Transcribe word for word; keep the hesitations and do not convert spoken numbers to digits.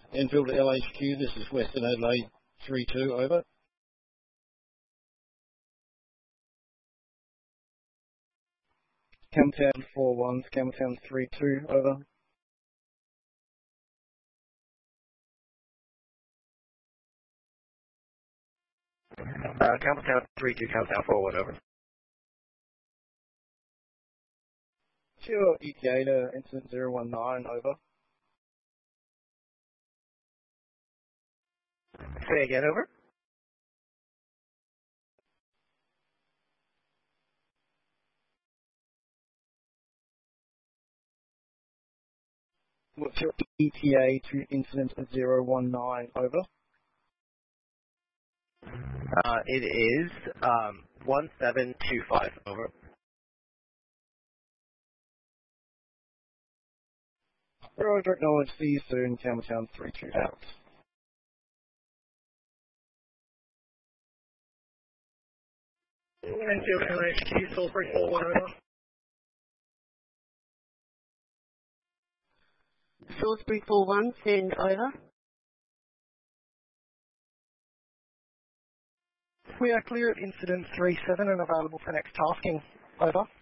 Enfield to L H Q, this is Western Adelaide three two, over. Campbelltown four one, Campbelltown three two, over. Uh, Campbelltown three two, Campbelltown four one, over. Sure, E T A to incident zero one nine, over. Say again, over. What's your E T A to incident zero one nine, over? Uh, it is um, one seven two five, over. Roger, acknowledge, see you soon, Campbelltown three two out. Enfield L H Q, Salisbury four one, over. Salisbury four one, send over. We are clear at incident three seven and available for next tasking. Over.